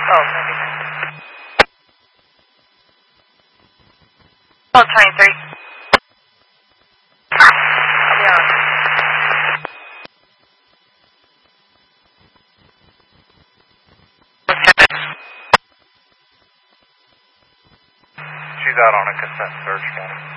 Oh, maybe not. Oh, 23. Yeah. She's out on a consent search, man.